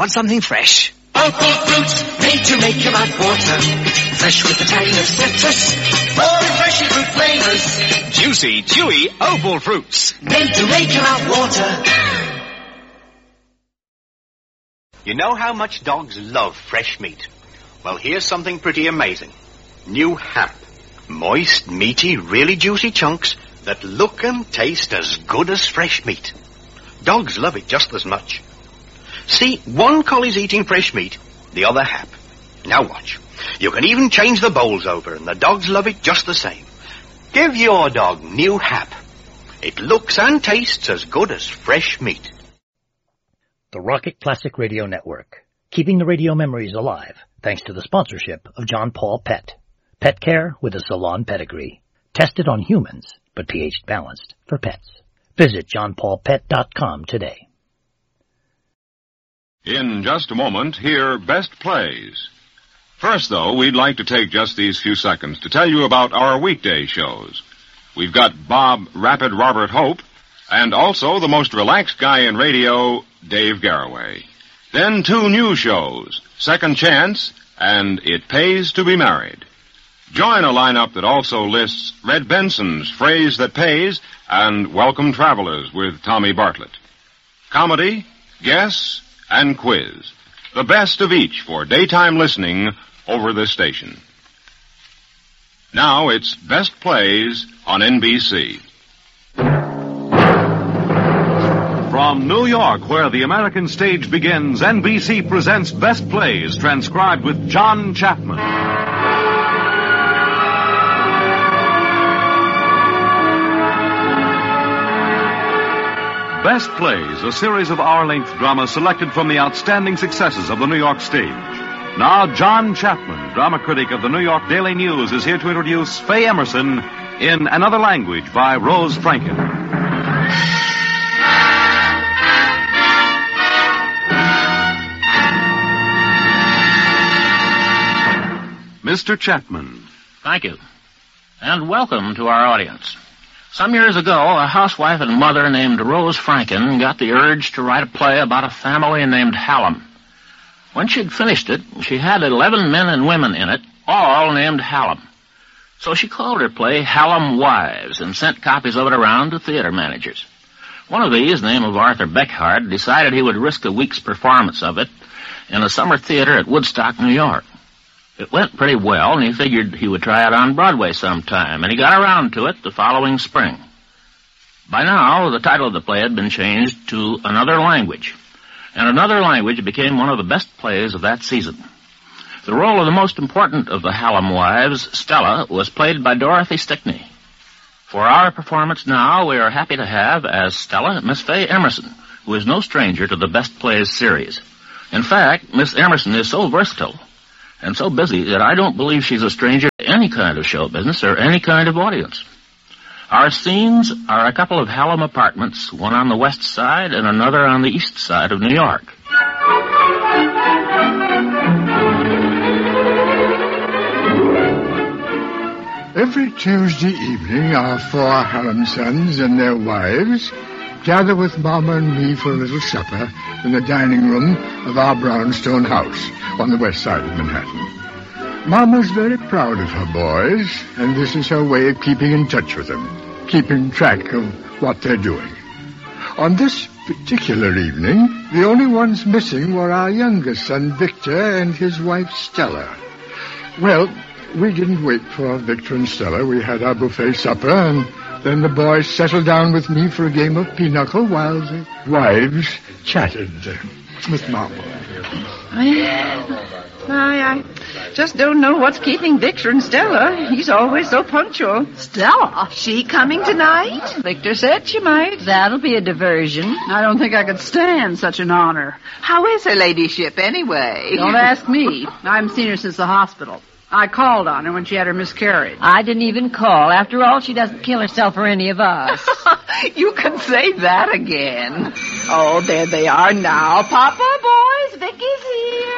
want something fresh. Opal fruit, made to make your mouth water. Fresh with the tang of citrus, more refreshing fruit flavors. Juicy, chewy Opal fruits. Made to make your mouth water. You know how much dogs love fresh meat? Well, here's something pretty amazing. New Hamp. Moist, meaty, really juicy chunks that look and taste as good as fresh meat. Dogs love it just as much. See, one collie's eating fresh meat, the other Hamp. Now watch. You can even change the bowls over, and the dogs love it just the same. Give your dog New Hamp. It looks and tastes as good as fresh meat. The Rocket Classic Radio Network, keeping the radio memories alive thanks to the sponsorship of John Paul Pet. Pet care with a salon pedigree. Tested on humans, but pH balanced for pets. Visit johnpaulpet.com today. In just a moment, hear Best Plays. First, though, we'd like to take just these few seconds to tell you about our weekday shows. We've got Bob Rapid Robert Hope, and also the most relaxed guy in radio, Dave Garraway. Then 2 new shows, Second Chance and It Pays to Be Married. Join a lineup that also lists Red Benson's Phrase That Pays and Welcome Travelers with Tommy Bartlett. Comedy, Guess, and Quiz. The best of each for daytime listening over this station. Now it's Best Plays on NBC. From New York, where the American stage begins, NBC presents Best Plays, transcribed with John Chapman. Best Plays, a series of hour-length dramas selected from the outstanding successes of the New York stage. Now, John Chapman, drama critic of the New York Daily News, is here to introduce Faye Emerson in Another Language by Rose Franken. Mr. Chapman. Thank you. And welcome to our audience. Some years ago, a housewife and mother named Rose Franken got the urge to write a play about a family named Hallam. When she'd finished it, she had 11 men and women in it, all named Hallam. So she called her play Hallam Wives and sent copies of it around to theater managers. One of these, the name of Arthur Beckhard, decided he would risk a week's performance of it in a summer theater at Woodstock, New York. It went pretty well, and he figured he would try it on Broadway sometime, and he got around to it the following spring. By now, the title of the play had been changed to Another Language, and Another Language became one of the best plays of that season. The role of the most important of the Hallam Wives, Stella, was played by Dorothy Stickney. For our performance now, we are happy to have, as Stella, Miss Faye Emerson, who is no stranger to the Best Plays series. In fact, Miss Emerson is so versatile and so busy that I don't believe she's a stranger to any kind of show business or any kind of audience. Our scenes are a couple of Hallam apartments, one on the west side and another on the east side of New York. Every Tuesday evening, our 4 Hallam sons and their wives gather with Mama and me for a little supper in the dining room of our brownstone house on the west side of Manhattan. Mama's very proud of her boys, and this is her way of keeping in touch with them, keeping track of what they're doing. On this particular evening, the only ones missing were our youngest son, Victor, and his wife, Stella. Well, we didn't wait for Victor and Stella. We had our buffet supper, and then the boys settled down with me for a game of pinochle while the wives chatted with Mama. I just don't know what's keeping Victor and Stella. He's always so punctual. Stella? She coming tonight? Victor said she might. That'll be a diversion. I don't think I could stand such an honor. How is her ladyship, anyway? Don't ask me. I haven't seen her since the hospital. I called on her when she had her miscarriage. I didn't even call. After all, she doesn't kill herself for any of us. You can say that again. Oh, there they are now. Papa, boys, Vicky's here.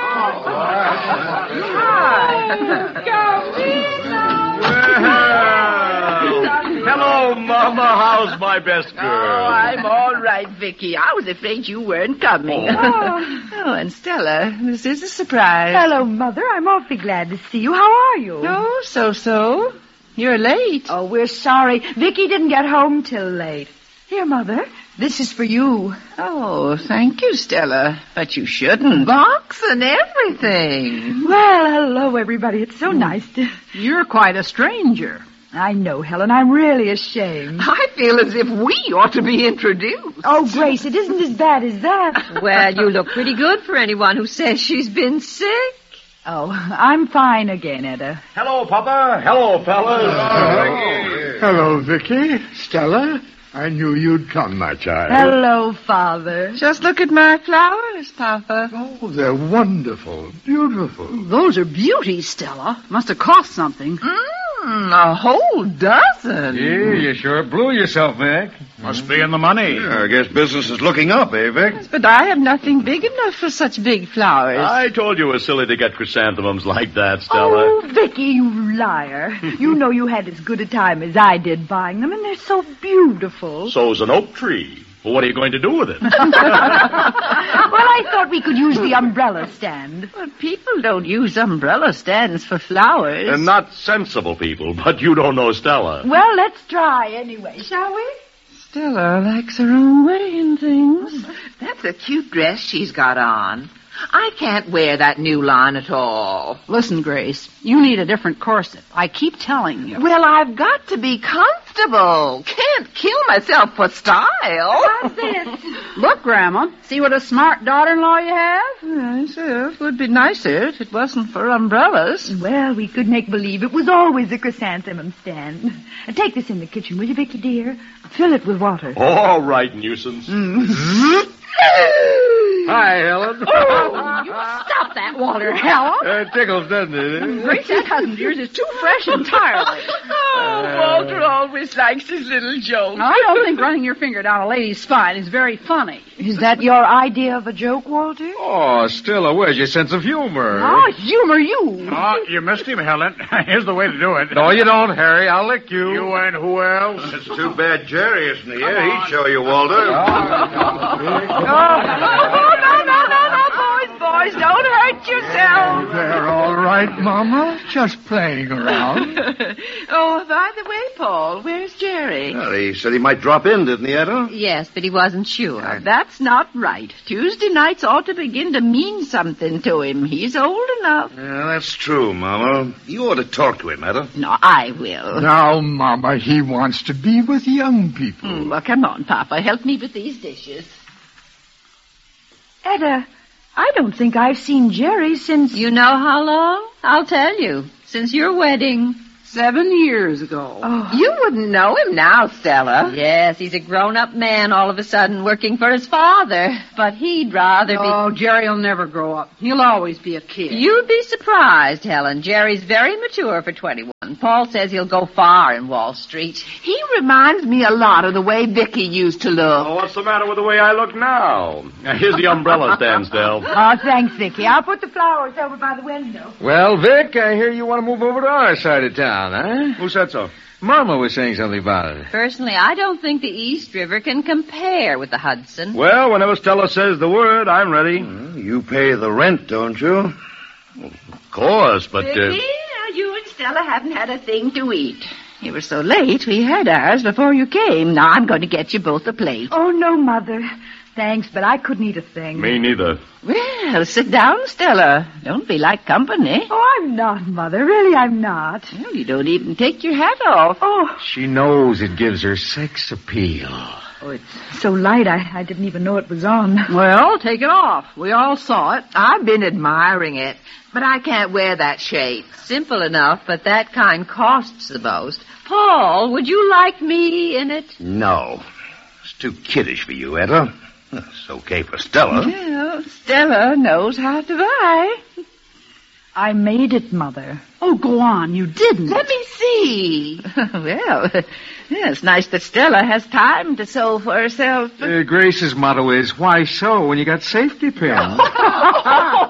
Well, Hello, Mama. How's my best girl? Oh, I'm all right, Vicky. I was afraid you weren't coming. Oh, and Stella, this is a surprise. Hello, Mother. I'm awfully glad to see you. How are you? Oh, so. You're late. Oh, we're sorry. Vicky didn't get home till late. Here, Mother. This is for you. Oh, thank you, Stella. But you shouldn't. Box and everything. Well, hello, everybody. It's so nice to... You're quite a stranger. I know, Helen. I'm really ashamed. I feel as if we ought to be introduced. Oh, Grace, it isn't as bad as that. Well, you look pretty good for anyone who says she's been sick. Oh, I'm fine again, Etta. Hello, Papa. Hello, fellas. Hello, Vicky. Stella. I knew you'd come, my child. Hello, Father. Just look at my flowers, Papa. Oh, they're wonderful. Beautiful. Those are beauties, Stella. Must have cost something. A whole dozen. Yeah, you sure blew yourself, Vic. Must be in the money. Yeah, I guess business is looking up, eh, Vic? But I have nothing big enough for such big flowers. I told you it was silly to get chrysanthemums like that, Stella. Oh, Vicky, you liar. You know you had as good a time as I did buying them, and they're so beautiful. So's an oak tree. Well, what are you going to do with it? Well, I thought we could use the umbrella stand. But people don't use umbrella stands for flowers. And not sensible people, but you don't know Stella. Well, let's try anyway, shall we? Stella likes her own way in things. That's a cute dress she's got on. I can't wear that new line at all. Listen, Grace, you need a different corset. I keep telling you. Well, I've got to be comfortable. Can't kill myself for style. That's it. Look, Grandma, see what a smart daughter-in-law you have? Yes, it would be nicer if it wasn't for umbrellas. Well, we could make believe it was always a chrysanthemum stand. Take this in the kitchen, will you, Vicky, dear? Fill it with water. All right, nuisance. Hi, Helen. Oh, you stop that water, Helen. It tickles, doesn't it? Grace, that cousin of yours is too fresh entirely. Walter always likes his little jokes. Now, I don't think running your finger down a lady's spine is very funny. Is that your idea of a joke, Walter? Oh, Stella, where's your sense of humor? Oh, humor you. Oh, you missed him, Helen. Here's the way to do it. No, you don't, Harry. I'll lick you. You and who else? It's too bad Jerry isn't here. He'd show you, Walter. No, boys, don't hurt yourselves. They're all right, Mama. Just playing around. Oh, by the way, Paul, where's Jerry? Well, he said he might drop in, didn't he, Etta? Yes, but he wasn't sure. That's not right. Tuesday nights ought to begin to mean something to him. He's old enough. Yeah, that's true, Mama. You ought to talk to him, Etta. No, I will. Now, Mama, he wants to be with young people. Well, come on, Papa. Help me with these dishes. Etta, I don't think I've seen Jerry since... You know how long? I'll tell you. Since your wedding. 7 years ago. Oh. You wouldn't know him now, Stella. Yes, he's a grown-up man all of a sudden working for his father. But he'd rather be... Oh, Jerry'll never grow up. He'll always be a kid. You'd be surprised, Helen. Jerry's very mature for 21. Paul says he'll go far in Wall Street. He reminds me a lot of the way Vicky used to look. Oh, what's the matter with the way I look now? Here's the umbrella stand, Stell. Oh, thanks, Vicky. I'll put the flowers over by the window. Well, Vic, I hear you want to move over to our side of town, huh? Who said so? Mama was saying something about it. Personally, I don't think the East River can compare with the Hudson. Well, whenever Stella says the word, I'm ready. You pay the rent, don't you? Of course, but... Vicky, you and Stella haven't had a thing to eat. You were so late, we had ours before you came. Now I'm going to get you both a plate. Oh, no, Mother. Thanks, but I couldn't eat a thing. Me neither. Well, sit down, Stella. Don't be like company. Oh, I'm not, Mother. Really, I'm not. Well, you don't even take your hat off. Oh. She knows it gives her sex appeal. Oh, it's so light, I didn't even know it was on. Well, take it off. We all saw it. I've been admiring it, but I can't wear that shape. Simple enough, but that kind costs the most. Paul, would you like me in it? No. It's too kiddish for you, Etta. It's okay for Stella. Well, Stella knows how to buy. I made it, Mother. Oh, go on. You didn't. Let me see. Well, it's nice that Stella has time to sew for herself. Grace's motto is, why sew when you got safety pins?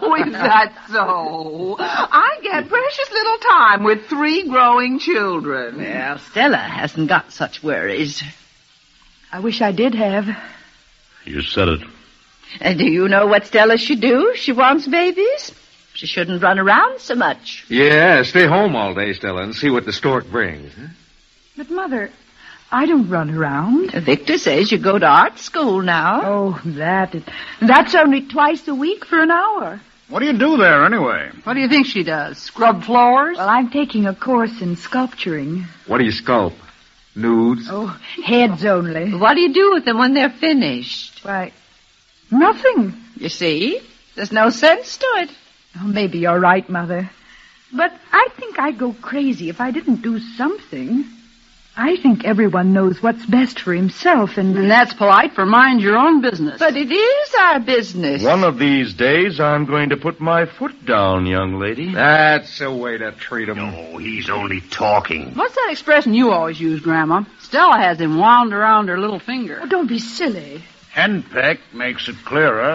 Oh, is that so? I get precious little time with 3 growing children. Well, Stella hasn't got such worries. I wish I did have. You said it. And do you know what Stella should do if she wants babies? She shouldn't run around so much. Yeah, stay home all day, Stella, and see what the stork brings. Huh? But, Mother, I don't run around. Victor says you go to art school now. Oh, that's only twice a week for an hour. What do you do there, anyway? What do you think she does? Scrub floors? Well, I'm taking a course in sculpturing. What do you sculpt? Nudes? Oh, heads only. What do you do with them when they're finished? Why, nothing. You see? There's no sense to it. Oh, maybe you're right, Mother. But I think I'd go crazy if I didn't do something. I think everyone knows what's best for himself, and that's polite for mind your own business. But it is our business. One of these days, I'm going to put my foot down, young lady. That's a way to treat him. No, he's only talking. What's that expression you always use, Grandma? Stella has him wound around her little finger. Oh, don't be silly. Henpecked makes it clearer.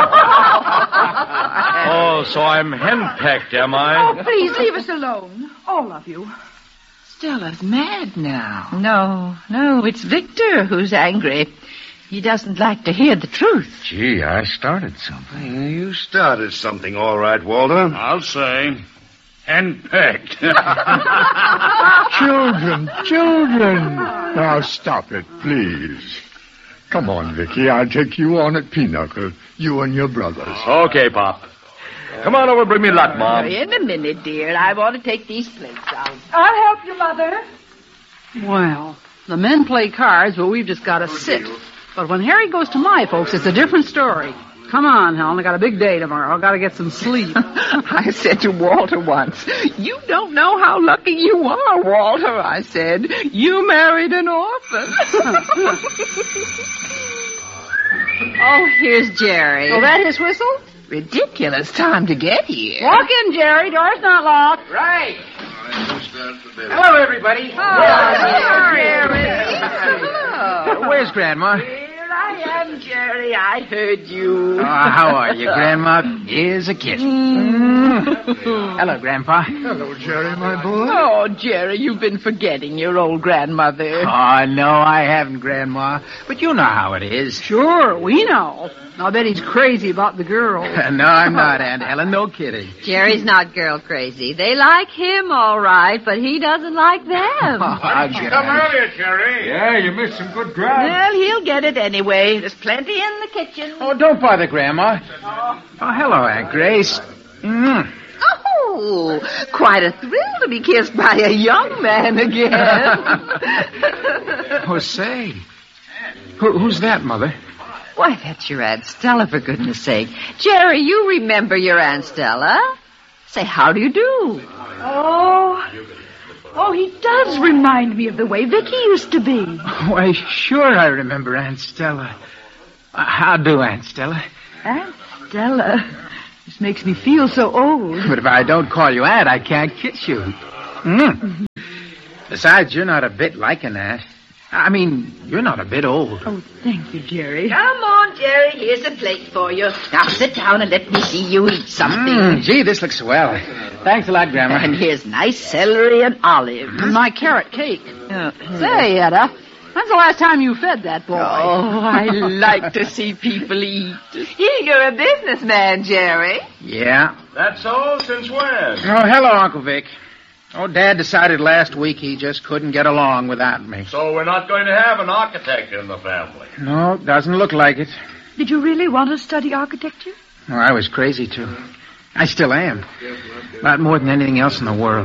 Oh, so I'm henpecked, am I? Oh, please, leave us alone. All of you. Stella's mad now. No, it's Victor who's angry. He doesn't like to hear the truth. Gee, I started something. You started something, all right, Walter. I'll say. Henpecked. Children. Now stop it, please. Come on, Vicky. I'll take you on at Pinochle. You and your brothers. Okay, Pop. Come on over and bring me luck, Mom. In a minute, dear. I want to take these plates out. I'll help you, Mother. Well, the men play cards, but we've just got to sit. But when Harry goes to my folks, it's a different story. Come on, Helen. I got a big day tomorrow. I got to get some sleep. I said to Walter once, "You don't know how lucky you are, Walter," I said. "You married an orphan." Oh, here's Jerry. Oh, that his whistle? Ridiculous time to get here. Walk in, Jerry. Door's not locked. Right. Hello, everybody. Hello. Where's Grandma? Here I am, Jerry. I heard you. How are you, Grandma? Here's a kiss. Hello, Grandpa. Hello, Jerry, my boy. Oh, Jerry, you've been forgetting your old grandmother. Oh, no, I haven't, Grandma. But you know how it is. Sure, we know. I'll bet he's crazy about the girl. No, I'm not, Aunt Helen. No kidding. Jerry's not girl crazy. They like him, all right, but he doesn't like them. Why didn't you come earlier, Jerry? Yeah, you missed some good grub. Well, he'll get it anyway. There's plenty in the kitchen. Oh, don't bother, Grandma. Oh, hello, Aunt Grace. Oh, quite a thrill to be kissed by a young man again. Oh, say. Who's that, Mother? Why, that's your Aunt Stella, for goodness sake. Jerry, you remember your Aunt Stella. Say, how do you do? Oh, he does remind me of the way Vicky used to be. Why, sure I remember Aunt Stella. How do, Aunt Stella? Aunt Stella? This makes me feel so old. But if I don't call you Aunt, I can't kiss you. Besides, you're not a bit like an aunt. I mean, you're not a bit old. Oh, thank you, Jerry. Come on, Jerry. Here's a plate for you. Now sit down and let me see you eat something. Gee, this looks swell. Thanks a lot, Grandma. And here's nice celery and olives. And my carrot cake. Say, Etta, when's the last time you fed that boy? Oh, I like to see people eat. You're a businessman, Jerry. Yeah. That's so? Since when? Oh, hello, Uncle Vic. Oh, Dad decided last week he just couldn't get along without me. So we're not going to have an architect in the family. No, doesn't look like it. Did you really want to study architecture? Oh, I was crazy to. I still am. About more than anything else in the world.